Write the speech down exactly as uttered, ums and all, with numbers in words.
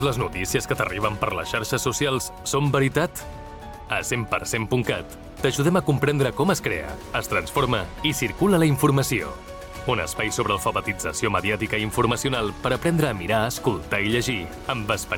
Les notícies que t'arriben per les xarxes socials són veritat? A cent per cent punt cat t'ajudem a comprendre com es crea, es transforma i circula la informació. Un espai sobre alfabetització mediàtica i informacional per aprendre a mirar, escoltar i llegir amb esperit